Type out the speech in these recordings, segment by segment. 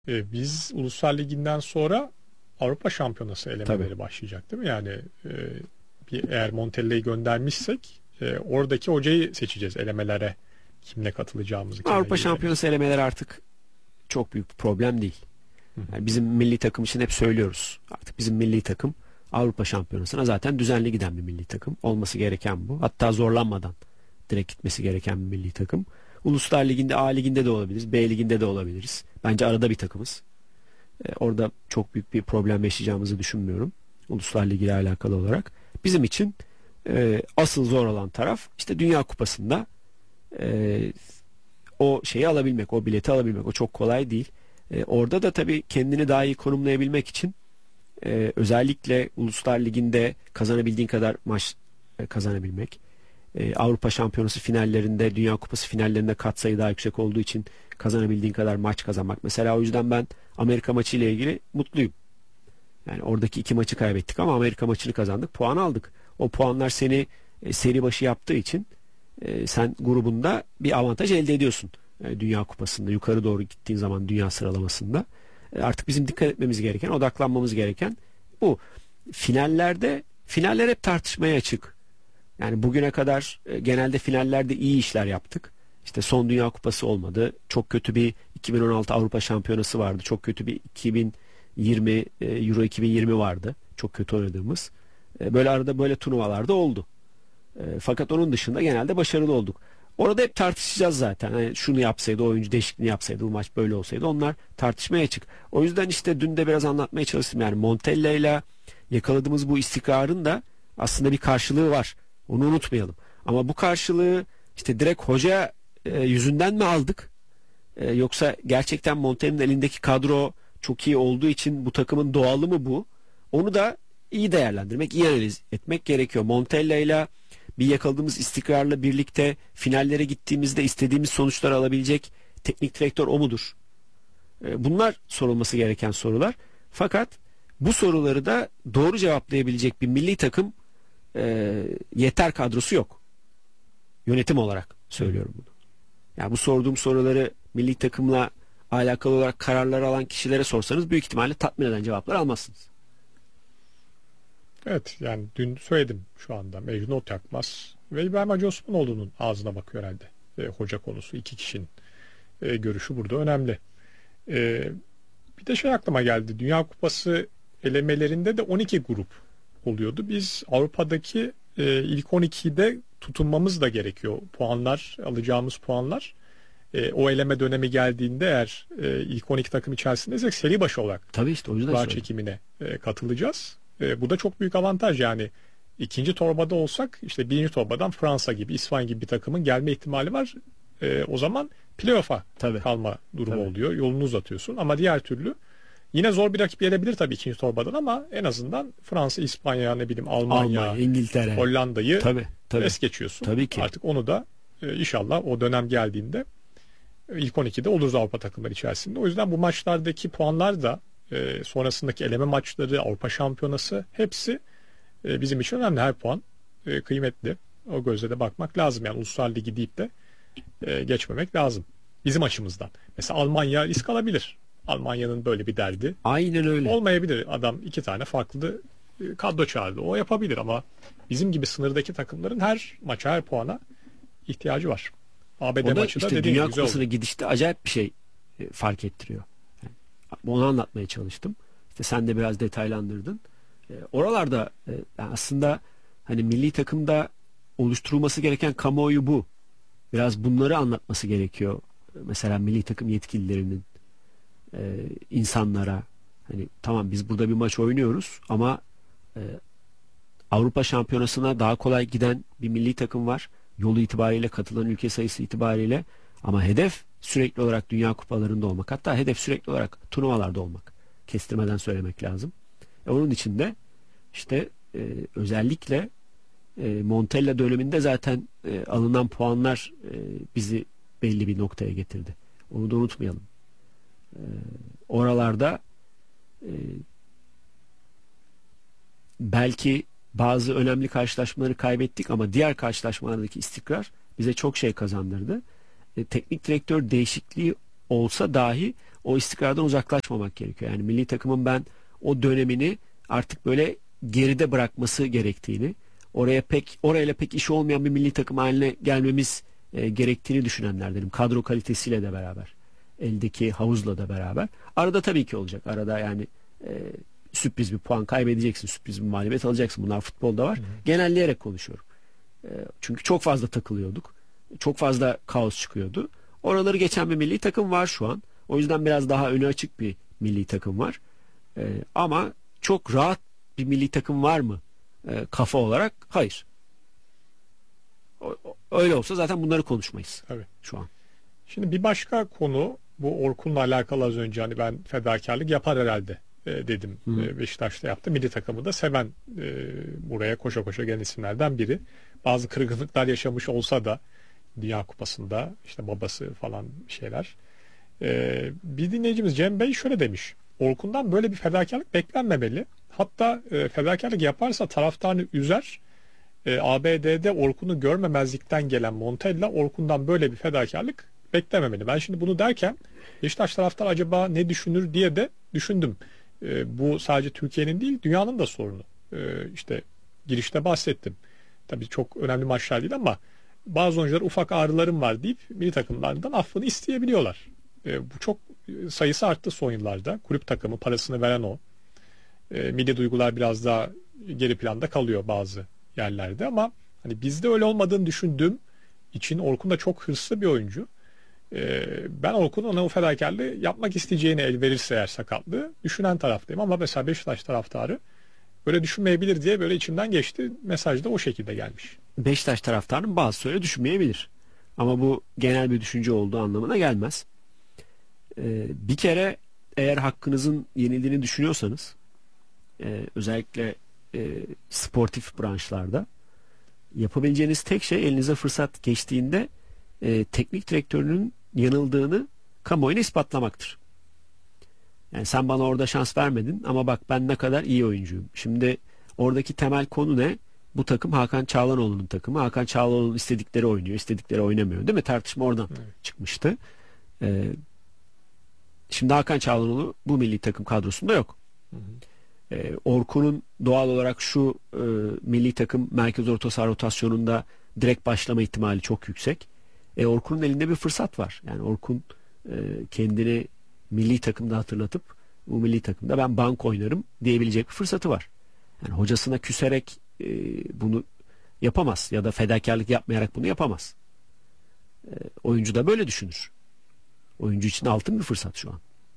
Biz Uluslar Ligi'nden sonra Avrupa Şampiyonası Tabii. elemeleri başlayacak değil mi? Yani eğer Montella'yı göndermişsek oradaki hocayı seçeceğiz elemelere. Kimle katılacağımızı, kimle Avrupa gireceğimizi. Şampiyonası elemeleri artık çok büyük bir problem değil. Hı hı. Yani bizim milli takım için hep söylüyoruz. Artık bizim milli takım Avrupa Şampiyonası'na zaten düzenli giden bir milli takım. Olması gereken bu. Hatta zorlanmadan direkt gitmesi gereken bir milli takım. Uluslar Ligi'nde, A Ligi'nde de olabiliriz, B Ligi'nde de olabiliriz. Bence arada bir takımız. Orada çok büyük bir problem yaşayacağımızı düşünmüyorum. Uluslar Ligi ile alakalı olarak. Bizim için asıl zor olan taraf işte Dünya Kupası'nda e, o şeyi alabilmek, o bileti alabilmek. O çok kolay değil. Orada da tabii kendini daha iyi konumlayabilmek için özellikle Uluslar Ligi'nde kazanabildiğin kadar maç kazanabilmek. Avrupa Şampiyonası finallerinde, Dünya Kupası finallerinde katsayı daha yüksek olduğu için kazanabildiğin kadar maç kazanmak. Mesela o yüzden ben Amerika maçı ile ilgili mutluyum. Yani oradaki iki maçı kaybettik ama Amerika maçını kazandık, puan aldık. O puanlar seni seri başı yaptığı için sen grubunda bir avantaj elde ediyorsun. Dünya Kupası'nda yukarı doğru gittiğin zaman dünya sıralamasında. Artık bizim dikkat etmemiz gereken, odaklanmamız gereken bu. Finaller hep tartışmaya açık. Yani bugüne kadar genelde finallerde iyi işler yaptık. İşte son Dünya Kupası olmadı. Çok kötü bir 2016 Avrupa Şampiyonası vardı. Çok kötü bir 2020 Euro 2020 vardı. Çok kötü oynadığımız. Böyle arada böyle turnuvalarda oldu. Fakat onun dışında genelde başarılı olduk. Orada hep tartışacağız zaten. Yani şunu yapsaydı, oyuncu değişikliğini yapsaydı, bu maç böyle olsaydı, onlar tartışmaya açık. O yüzden işte dün de biraz anlatmaya çalıştım. Yani Montella ile yakaladığımız bu istikrarın da aslında bir karşılığı var. Onu unutmayalım. Ama bu karşılığı işte direkt hoca yüzünden mi aldık? Yoksa gerçekten Montella'nın elindeki kadro çok iyi olduğu için bu takımın doğalı mı bu? Onu da iyi değerlendirmek, iyi analiz etmek gerekiyor. Montella ile bir yakaladığımız istikrarla birlikte finallere gittiğimizde istediğimiz sonuçları alabilecek teknik direktör o mudur? Bunlar sorulması gereken sorular. Fakat bu soruları da doğru cevaplayabilecek bir milli takım yeter kadrosu yok. Yönetim olarak söylüyorum bunu. Yani bu sorduğum soruları milli takımla alakalı olarak kararlar alan kişilere sorsanız büyük ihtimalle tatmin eden cevaplar almazsınız. Evet, yani dün söyledim, şu anda Mecnun Otyakmaz ve İbrahim Hacı Osmanoğlu'nun ağzına bakıyor herhalde. Hoca konusu, iki kişinin görüşü burada önemli. E, Bir de şey aklıma geldi. Dünya Kupası elemelerinde de 12 grup oluyordu. Biz Avrupa'daki ilk 12'de tutunmamız da gerekiyor. Puanlar, alacağımız puanlar. O eleme dönemi geldiğinde eğer ilk 12 takım içerisindeysek seri başı olarak Tabii işte o yüzden kura söyledim. çekimine katılacağız. Bu da çok büyük avantaj yani. İkinci torbada olsak işte birinci torbadan Fransa gibi, İspanya gibi bir takımın gelme ihtimali var. O zaman playoff'a Tabii. kalma durumu Tabii. oluyor. Yolunu uzatıyorsun ama diğer türlü yine zor bir rakip gelebilir tabii ikinci torbadan ama en azından Fransa, İspanya, ne bileyim Almanya, Almanya, İngiltere. Hollanda'yı Tabii, tabii. es geçiyorsun. Tabii ki. Artık onu da inşallah o dönem geldiğinde ilk 12'de oluruz Avrupa takımları içerisinde. O yüzden bu maçlardaki puanlar da sonrasındaki eleme maçları, Avrupa Şampiyonası hepsi bizim için önemli. Her puan kıymetli. O gözle de bakmak lazım. Yani Uluslar Ligi deyip de geçmemek lazım. Bizim açımızdan. Mesela Almanya risk alabilir. Almanya'nın böyle bir derdi Aynen öyle. olmayabilir. Adam iki tane farklı kadro çağırdı. O yapabilir ama bizim gibi sınırdaki takımların her maça, her puana ihtiyacı var. ABD O da maçı da işte dediğim Dünya gibi güzel Kupası'na oldu. gidişte acayip bir şey fark ettiriyor. Yani onu anlatmaya çalıştım. İşte sen de biraz detaylandırdın. Oralarda yani aslında hani milli takımda oluşturulması gereken kamuoyu bu. Biraz bunları anlatması gerekiyor. Mesela milli takım yetkililerinin insanlara hani tamam biz burada bir maç oynuyoruz ama e, Avrupa Şampiyonası'na daha kolay giden bir milli takım var. Yolu itibariyle katılan ülke sayısı itibariyle ama hedef sürekli olarak Dünya Kupalarında olmak. Hatta hedef sürekli olarak turnuvalarda olmak. Kestirmeden söylemek lazım. Onun için de işte özellikle Montella döneminde zaten alınan puanlar bizi belli bir noktaya getirdi. Onu da unutmayalım. E, Oralarda e, belki bazı önemli karşılaşmaları kaybettik ama diğer karşılaşmalardaki istikrar bize çok şey kazandırdı. Teknik direktör değişikliği olsa dahi o istikrardan uzaklaşmamak gerekiyor. Yani milli takımın ben o dönemini artık böyle geride bırakması gerektiğini, orayla pek iş olmayan bir milli takım haline gelmemiz gerektiğini düşünenlerdenim. Kadro kalitesiyle de beraber, eldeki havuzla da beraber. Arada tabii ki olacak. Arada yani sürpriz bir puan kaybedeceksin, sürpriz bir mağlubiyet alacaksın. Bunlar futbolda var. Genelleyerek konuşuyorum. Çünkü çok fazla takılıyorduk. Çok fazla kaos çıkıyordu. Oraları geçen bir milli takım var şu an. O yüzden biraz daha önü açık bir milli takım var. Ama çok rahat bir milli takım var mı? Kafa olarak hayır. Öyle olsa zaten bunları konuşmayız. Tabii. Şu an. Şimdi bir başka konu, bu Orkun'la alakalı. Az önce hani ben fedakarlık yapar herhalde dedim. Beşiktaş'ta yaptı. Milli takımı da seven, buraya koşa koşa gelen isimlerden biri. Bazı kırgınlıklar yaşamış olsa da Dünya Kupası'nda işte babası falan şeyler. Bir dinleyicimiz Cem Bey şöyle demiş: Orkun'dan böyle bir fedakarlık beklenmemeli. Hatta fedakarlık yaparsa taraftarını üzer. ABD'de Orkun'u görmemezlikten gelen Montella Orkun'dan böyle bir fedakarlık beklememeli. Ben şimdi bunu derken Beşiktaş taraftar acaba ne düşünür diye de düşündüm. Bu sadece Türkiye'nin değil, dünyanın da sorunu. İşte girişte bahsettim. Tabii çok önemli maçlar değil ama bazı oyuncular ufak ağrılarım var deyip milli takımlardan affını isteyebiliyorlar. Bu çok sayısı arttı son yıllarda. Kulüp takımı, parasını veren o. Milli duygular biraz daha geri planda kalıyor bazı yerlerde ama hani bizde öyle olmadığını düşündüğüm için, Orkun da çok hırslı bir oyuncu. Ben Orkun'un ona o fedakarlığı yapmak isteyeceğini, el verirse eğer sakatlığı, düşünen taraftayım ama mesela Beşiktaş taraftarı böyle düşünmeyebilir diye böyle içimden geçti. Mesaj da o şekilde gelmiş. Beşiktaş taraftarının bazısı öyle düşünmeyebilir. Ama bu genel bir düşünce olduğu anlamına gelmez. Bir kere eğer hakkınızın yenildiğini düşünüyorsanız, özellikle sportif branşlarda yapabileceğiniz tek şey, elinize fırsat geçtiğinde teknik direktörünün yanıldığını kamuoyuna ispatlamaktır. Yani sen bana orada şans vermedin ama bak ben ne kadar iyi oyuncuyum. Şimdi oradaki temel konu ne? Bu takım Hakan Çağlanoğlu'nun takımı. Hakan Çağlanoğlu'nun istedikleri oynuyor, istedikleri oynamıyor. Değil mi? Tartışma oradan çıkmıştı. Şimdi Hakan Çağlanoğlu bu milli takım kadrosunda yok. Orkun'un doğal olarak şu milli takım merkez orta saha rotasyonunda direkt başlama ihtimali çok yüksek. Orkun'un elinde bir fırsat var. Yani Orkun kendini milli takımda hatırlatıp bu milli takımda ben bank oynarım diyebilecek bir fırsatı var. Yani hocasına küserek bunu yapamaz ya da fedakarlık yapmayarak bunu yapamaz. Oyuncu da böyle düşünür. Oyuncu için altın bir fırsat şu an.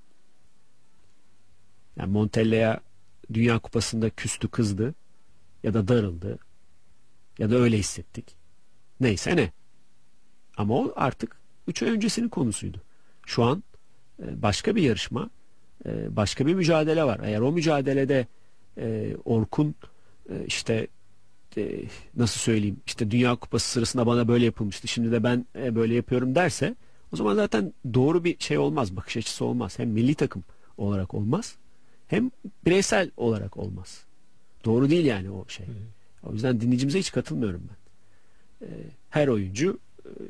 Yani Montella'ya Dünya Kupası'nda küstü, kızdı ya da darıldı ya da öyle hissettik. Neyse ne. Ama o artık 3 ay öncesinin konusuydu. Şu an başka bir yarışma, başka bir mücadele var. Eğer o mücadelede Orkun işte nasıl söyleyeyim, işte Dünya Kupası sırasında bana böyle yapılmıştı, şimdi de ben böyle yapıyorum derse, o zaman zaten doğru bir şey olmaz, bakış açısı olmaz. Hem milli takım olarak olmaz, hem bireysel olarak olmaz. Doğru değil yani o şey. O yüzden dinleyicimize hiç katılmıyorum ben. Her oyuncu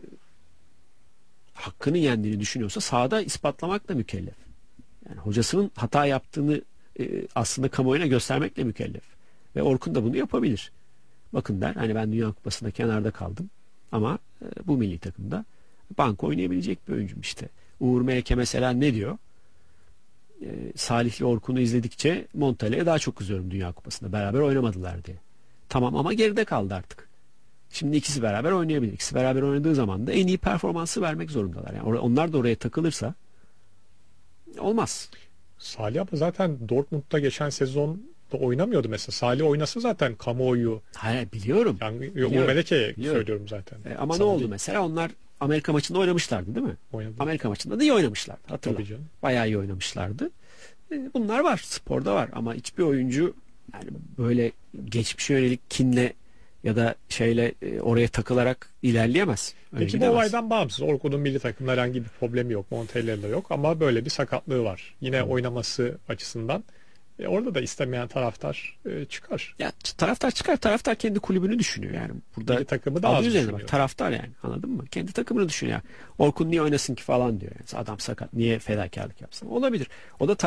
hakkını yendiğini düşünüyorsa sahada ispatlamakla mükellef. Yani hocasının hata yaptığını aslında kamuoyuna göstermekle mükellef. Ve Orkun da bunu yapabilir. Bakın der, hani ben Dünya Kupası'nda kenarda kaldım ama bu milli takımda banko oynayabilecek bir oyuncum işte. Uğur Meleke mesela ne diyor? Salih'le Orkun'u izledikçe Montella'ya daha çok kızıyorum Dünya Kupası'nda. Beraber oynamadılar diye. Tamam ama geride kaldı artık. Şimdi ikisi beraber oynayabilir. İkisi beraber oynadığı zaman da en iyi performansı vermek zorundalar. Yani onlar da oraya takılırsa olmaz. Salih ama zaten Dortmund'da geçen sezon da oynamıyordu mesela. Salih oynasa zaten kamuoyu, Hayır, biliyorum. yani Biliyorum. Uğur Meleke'ye Biliyorum. söylüyorum zaten. Ama Sana ne oldu değil. mesela? Onlar Amerika maçında oynamışlardı değil mi? Oynadı. Amerika maçında da iyi oynamışlardı. Hatırla. Tabii canım. Bayağı iyi oynamışlardı. Bunlar var. Sporda var. Ama hiçbir oyuncu yani böyle geçmişe yönelik kinle ya da şeyle oraya takılarak ilerleyemez. Öyle Peki bu gidemez. olaydan bağımsız Orkun'un milli takımda herhangi bir problemi yok. Montella'da yok ama böyle bir sakatlığı var. Yine oynaması açısından Orada da istemeyen taraftar çıkar. Ya taraftar çıkar, taraftar kendi kulübünü düşünüyor yani. Burada Milli takımı da adı az üzerine düşünüyor. bak, taraftar yani, anladın mı? Kendi takımını düşünüyor. Orkun niye oynasın ki falan diyor. Yani adam sakat, niye fedakarlık yapsın? Olabilir. O da